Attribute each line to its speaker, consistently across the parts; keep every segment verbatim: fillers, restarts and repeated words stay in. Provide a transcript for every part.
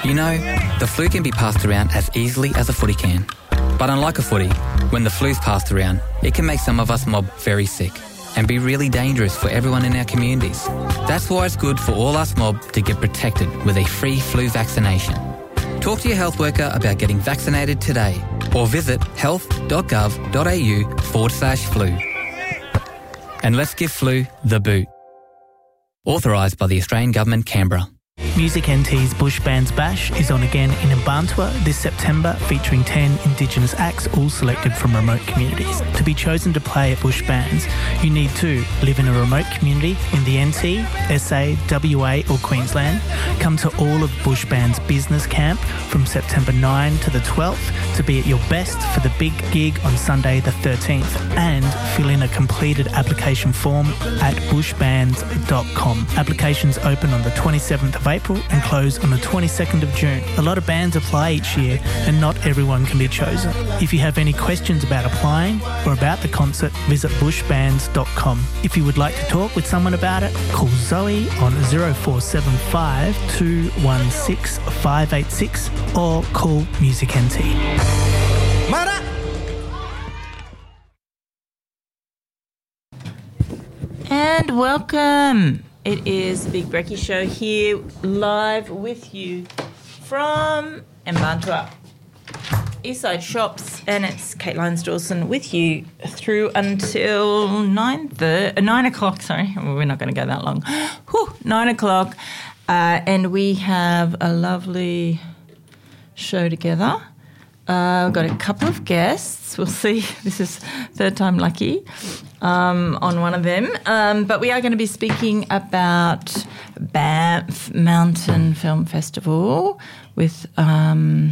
Speaker 1: You know, the flu can be passed around as easily as a footy can. But unlike a footy, when the flu's passed around, it can make some of us mob very sick and be really dangerous for everyone in our communities. That's why it's good for all us mob to get protected with a free flu vaccination. Talk to your health worker about getting vaccinated today or visit health.gov.au forward slash flu. And let's give flu the boot. Authorised by the Australian Government, Canberra.
Speaker 2: Music N T's Bush Bands Bash is on again in Mbantua this September, featuring ten Indigenous acts, all selected from remote communities. To be chosen to play at Bush Bands, you need to live in a remote community in the N T, S A, W A or Queensland. Come to all of Bush Bands Business Camp from September ninth to the twelfth to be at your best for the big gig on Sunday the thirteenth, and fill in a completed application form at bush bands dot com. Applications open on the twenty-seventh of April and close on the twenty-second of June. A lot of bands apply each year and not everyone can be chosen. If you have any questions about applying or about the concert, visit bush bands dot com. If you would like to talk with someone about it, call Zoe on zero four seven five, two one six, five eight six or call Music N T.
Speaker 3: And welcome. It is the Big Brekkie Show here, live with you from Mbantua, Eastside Shops, and it's Kate Lyons-Dawson with you through until nine thirty, uh, nine o'clock. Sorry, we're not going to go that long. Whew, nine o'clock, uh, and we have a lovely show together. Uh, we've got a couple of guests. We'll see. This is third time lucky um, on one of them. Um, but we are going to be speaking about Banff Mountain Film Festival with um,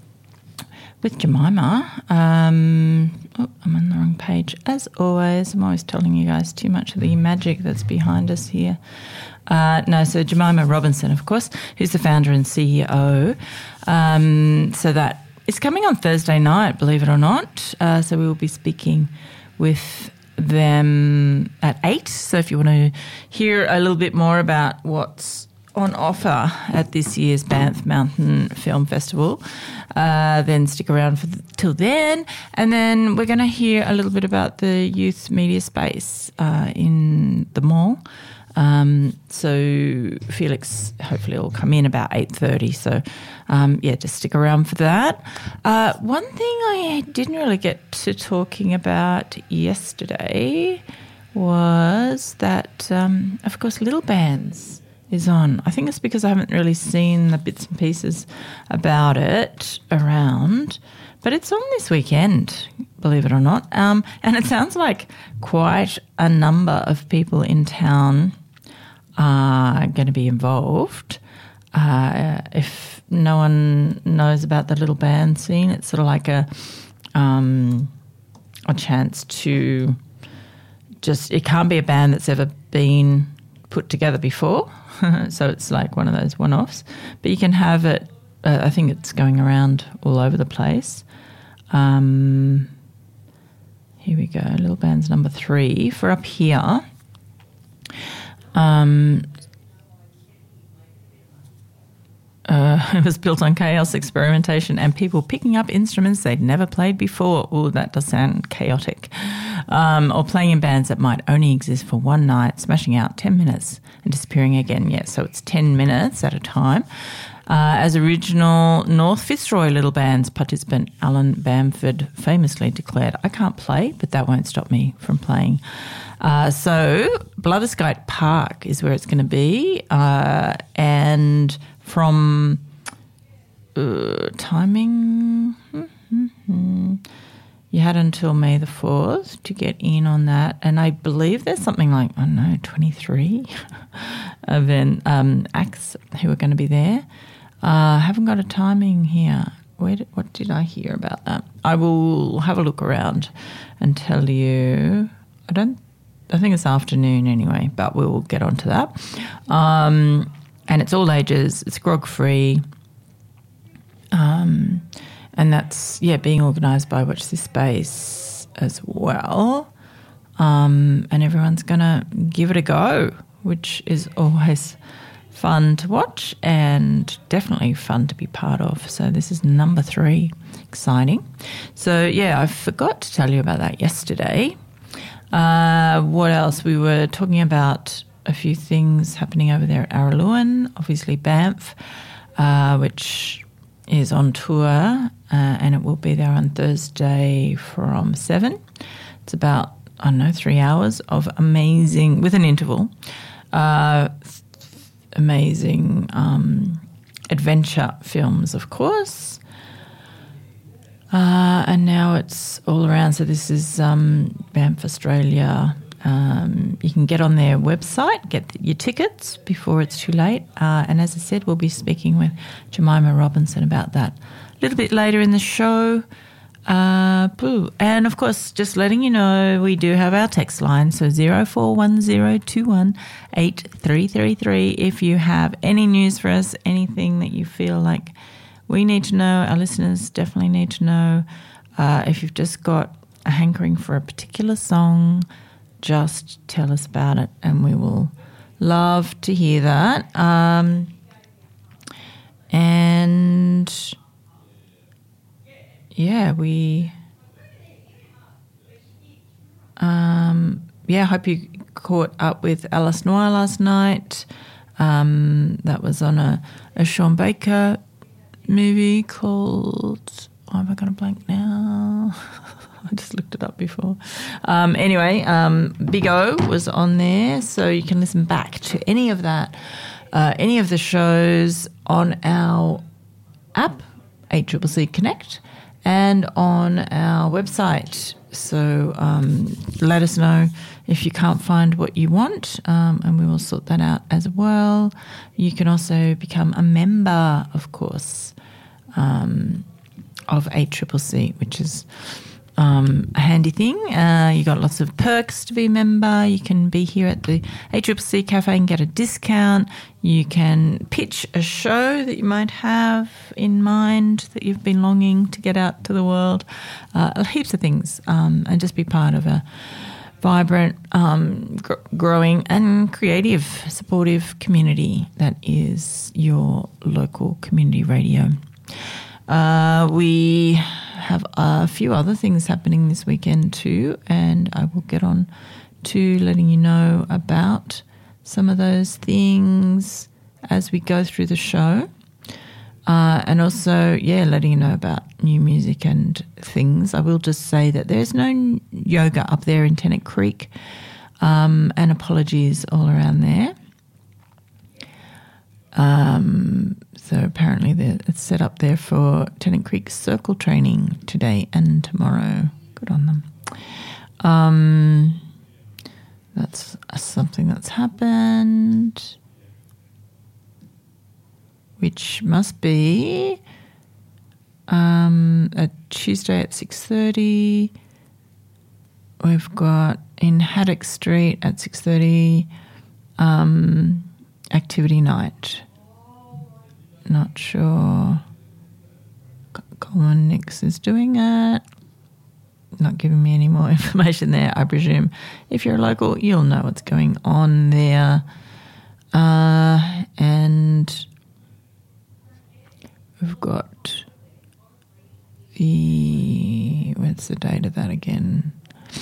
Speaker 3: with Jemima. Um, oh, I'm on the wrong page. As always, I'm always telling you guys too much of the magic that's behind us here. Uh, no, so Jemima Robinson, of course, who's the founder and C E O. Um, so that it's coming on Thursday night, believe it or not. Uh, so we will be speaking with them at eight. So if you want to hear a little bit more about what's on offer at this year's Banff Mountain Film Festival, uh, then stick around for the, till then. And then we're going to hear a little bit about the youth media space uh, in the mall. Um, so Felix hopefully will come in about eight thirty. So, um, yeah, just stick around for that. Uh, one thing I didn't really get to talking about yesterday was that, um, of course, Little Bands is on. I think it's because I haven't really seen the bits and pieces about it around, but it's on this weekend, believe it or not. Um, and it sounds like quite a number of people in town are going to be involved. Uh, if no one knows about the little band scene, it's sort of like a um, a chance to just, it can't be a band that's ever been put together before. So it's like one of those one-offs. But you can have it, uh, I think it's going around all over the place. Um, here we go, Little Band's number three for up here. Um, uh, it was built on chaos, experimentation, and people picking up instruments they'd never played before. Oh, that does sound chaotic. Um, or playing in bands that might only exist for one night, smashing out ten minutes and disappearing again. Yeah, so it's ten minutes at a time. Uh, as original North Fitzroy Little Band's participant Alan Bamford famously declared, "I can't play, but that won't stop me from playing." Uh, so Blatherskite Park is where it's going to be, uh, and from uh, timing, you had until May the fourth to get in on that, and I believe there's something like, I don't know, twenty-three event um, acts who are going to be there. I uh, haven't got a timing here. Where did, what did I hear about that? I will have a look around and tell you. I don't. I think it's afternoon anyway, but we will get onto that. Um, and it's all ages. It's grog free. Um, and that's yeah being organised by Watch This Space as well. Um, and everyone's gonna give it a go, which is always fun to watch and definitely fun to be part of. So this is number three. Exciting. So, yeah, I forgot to tell you about that yesterday. Uh, what else? We were talking about a few things happening over there at Araluen, obviously Banff, uh, which is on tour, uh, and it will be there on Thursday from seven. It's about, I don't know, three hours of amazing, with an interval, uh, amazing um, adventure films, of course. Uh, and now it's all around. So this is um, Banff, Australia. Um, you can get on their website, get your tickets before it's too late. Uh, and as I said, we'll be speaking with Jemima Robinson about that a little bit later in the show. Uh, boo. And, of course, just letting you know, we do have our text line, so zero four one zero two one eight three three three. If you have any news for us, anything that you feel like we need to know, our listeners definitely need to know. Uh, if you've just got a hankering for a particular song, just tell us about it and we will love to hear that. Um, and, yeah, we... Um, yeah, I hope you caught up with Alice Noir last night. Um, that was on a, a Sean Baker movie called, oh, have I got a blank now? I just looked it up before. Um, anyway, um, Big O was on there, so you can listen back to any of that, uh, any of the shows on our app, A C C C Connect, and on our website. So um, let us know if you can't find what you want, um, and we will sort that out as well. You can also become a member, of course, um, of A C C C, which is um, a handy thing. Uh, you got lots of perks to be a member. You can be here at the A C C C Cafe and get a discount. You can pitch a show that you might have in mind that you've been longing to get out to the world. Uh, heaps of things, um, and just be part of a vibrant, um, gr- growing and creative, supportive community that is your local community radio. Uh, we have a few other things happening this weekend too, and I will get on to letting you know about some of those things as we go through the show. Uh, and also, yeah, letting you know about new music and things. I will just say that there's no yoga up there in Tennant Creek, um, and apologies all around there. Um, so apparently it's set up there for Tennant Creek circle training today and tomorrow. Good on them. Um, that's something that's happened, which must be um, a Tuesday at six thirty. We've got in Haddock Street at six thirty, um, activity night. Not sure Colin Nix is doing it. Not giving me any more information there. I presume if you're a local, you'll know what's going on there. Uh, and we've got the, what's the date of that again?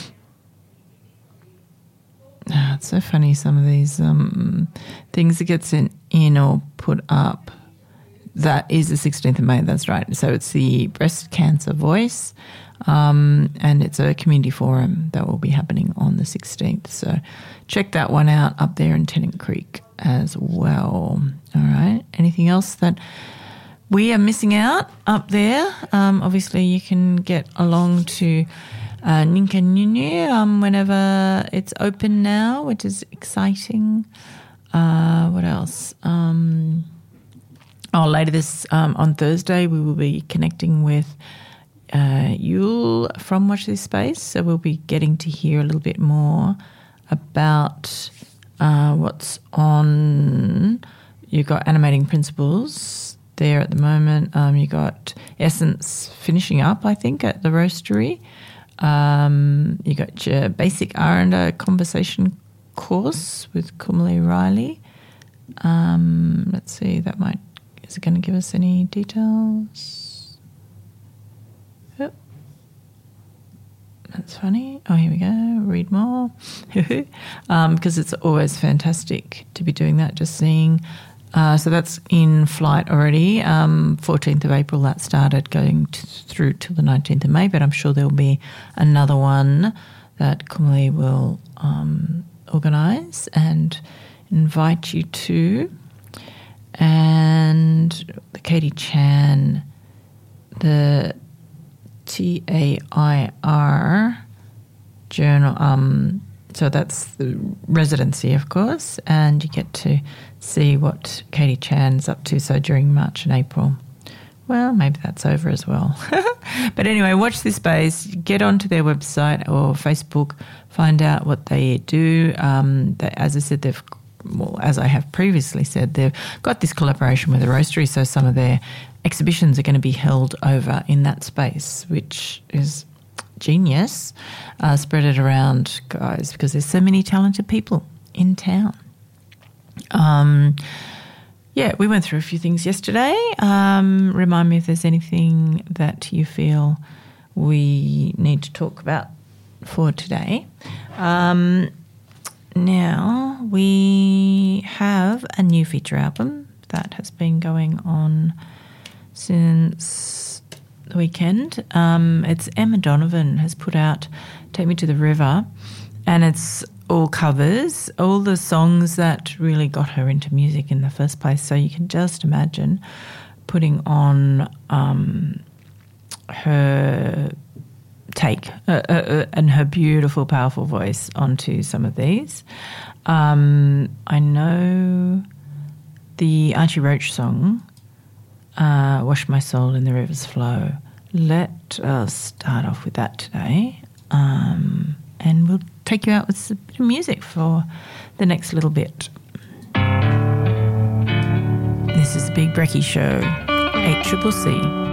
Speaker 3: Ah, it's so funny, some of these um, things that gets in, in or put up. That is the sixteenth of May, that's right. So it's the Breast Cancer Voice, um, and it's a community forum that will be happening on the sixteenth. So check that one out up there in Tennant Creek as well. All right. Anything else that we are missing out up there? Um, obviously, you can get along to uh, Ninka Nunu um, whenever it's open now, which is exciting. Uh, what else? Um, oh, later this um, on Thursday, we will be connecting with uh, Yule from Watch This Space. So we'll be getting to hear a little bit more about uh, what's on. You've got Animating Principles there at the moment. Um, you got Essence finishing up, I think, at the Roastery. Um, you got your Basic R and A conversation course with Kumali Riley Um, let's see, that might, is it going to give us any details? Oh, that's funny. Oh, here we go. Read more. um, because it's always fantastic to be doing that, just seeing. Uh, so that's in flight already. Um, fourteenth of April that started, going to, through till the nineteenth of May, but I'm sure there'll be another one that Kumali will um, organise and invite you to. And the Katie Chan, the T A I R journal, um, so that's the residency, of course, and you get to see what Katie Chan's up to, so during March and April. Well, maybe that's over as well. But anyway, watch this space, get onto their website or Facebook, find out what they do. Um, they, as I said, they've, well, as I have previously said, they've got this collaboration with the Roastery, so some of their exhibitions are going to be held over in that space, which is genius. Uh, spread it around, guys, because there's so many talented people in town. Um, yeah, we went through a few things yesterday. Um, remind me if there's anything that you feel we need to talk about for today. Um, now, we have a new feature album that has been going on since the weekend. Um, it's Emma Donovan has put out Take Me to the River, and it's all covers, all the songs that really got her into music in the first place. So you can just imagine putting on um, her take uh, uh, uh, and her beautiful, powerful voice onto some of these. Um, I know the Archie Roach song, uh, Wash My Soul in the River's Flow. Let us start off with that today. Um, and we'll take you out with a bit of music for the next little bit. This is the Big Brekkie Show, eight C C C.